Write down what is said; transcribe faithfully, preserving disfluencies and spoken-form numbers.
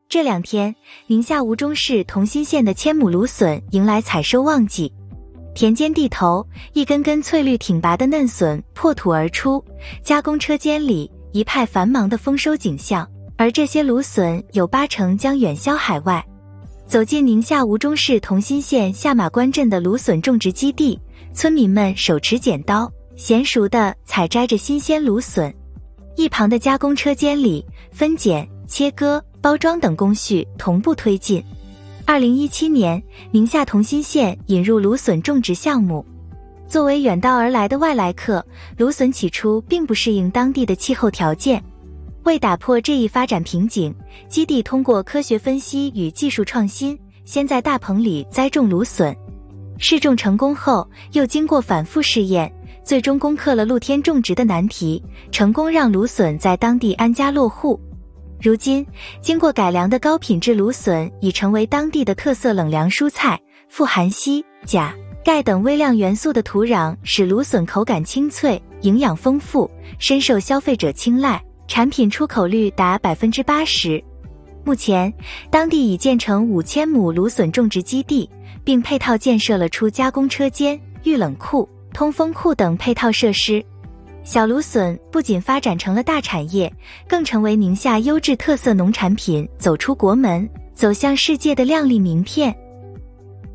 这两天，宁夏吴忠市同心县的千亩芦笋迎来采收旺季。田间地头，一根根翠绿挺拔的嫩笋破土而出，加工车间里一派繁忙的丰收景象，而这些芦笋有八成将远销海外。走进宁夏吴忠市同心县下马关镇的芦笋种植基地，村民们手持剪刀，娴熟地采摘着新鲜芦笋。一旁的加工车间里，分拣、切割、包装等工序同步推进。二零一七年，宁夏同心县引入芦笋种植项目。作为远道而来的外来客，芦笋起初并不适应当地的气候条件。为打破这一发展瓶颈，基地通过科学分析与技术创新，先在大棚里栽种芦笋。试种成功后，又经过反复试验，最终攻克了露天种植的难题，成功让芦笋在当地安家落户。如今，经过改良的高品质芦笋已成为当地的特色冷凉蔬菜，富含硒、钾、钙等微量元素的土壤使芦笋口感清脆，营养丰富，深受消费者青睐，产品出口率达 百分之八十。目前，当地已建成五千亩芦笋种植基地，并配套建设了出加工车间、预冷库、通风库等配套设施。小芦笋不仅发展成了大产业，更成为宁夏优质特色农产品走出国门、走向世界的亮丽名片。